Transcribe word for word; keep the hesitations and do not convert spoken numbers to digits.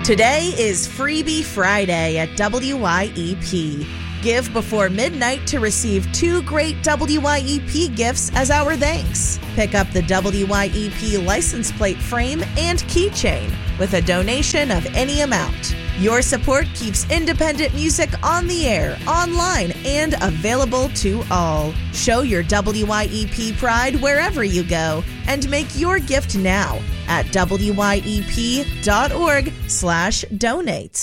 Today is Freebie Friday at W Y E P. Give before midnight to receive two great W Y E P gifts as our thanks. Pick up the W Y E P license plate frame and keychain with a donation of any amount. Your support keeps independent music on the air, online, and available to all. Show your W Y E P pride wherever you go and make your gift now at W Y E P dot org slash donate.